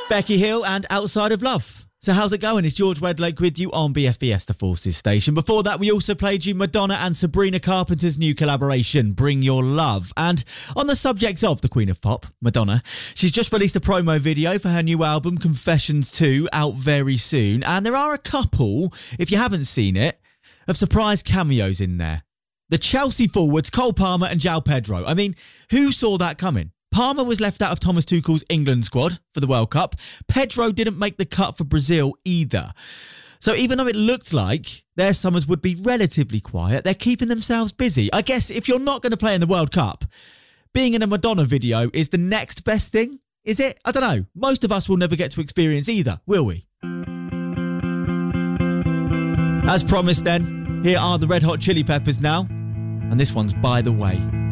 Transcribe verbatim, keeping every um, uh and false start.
Becky Hill and Outside of Love. So how's it going? It's George Wedlake with you on B F B S The Forces station. Before that, we also played you Madonna and Sabrina Carpenter's new collaboration, Bring Your Love. And on the subject of the Queen of Pop, Madonna, she's just released a promo video for her new album, Confessions two, out very soon. And there are a couple, if you haven't seen it, of surprise cameos in there. The Chelsea forwards, Cole Palmer and João Pedro. I mean, who saw that coming? Palmer was left out of Thomas Tuchel's England squad for the World Cup. Pedro didn't make the cut for Brazil either. So even though it looked like their summers would be relatively quiet, they're keeping themselves busy. I guess if you're not going to play in the World Cup, being in a Madonna video is the next best thing, is it? I don't know. Most of us will never get to experience either, will we? As promised then, here are the Red Hot Chili Peppers now. And this one's By the Way.